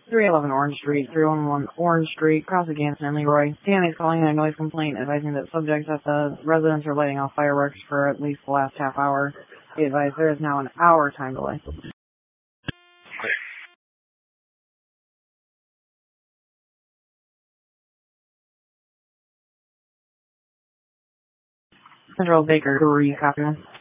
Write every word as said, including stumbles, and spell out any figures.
three eleven Orange Street, three one one Orange Street, Crossagansett and Leroy. T N A is calling in a noise complaint advising that subjects at the residents are lighting off fireworks for at least the last half hour. Be advised there is now an hour time delay. Central Baker, who are you copying?